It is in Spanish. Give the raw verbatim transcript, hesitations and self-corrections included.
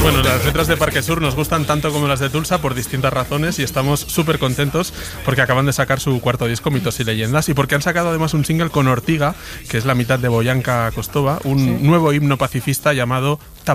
Bueno, las letras de Parque Sur nos gustan tanto como las de Tulsa por distintas razones y estamos súper contentos porque acaban de sacar su cuarto disco, Mitos y Leyendas, y porque han sacado además un single con Ortiga, que es la mitad de Boyanka Kostova, un sí. nuevo himno pacifista llamado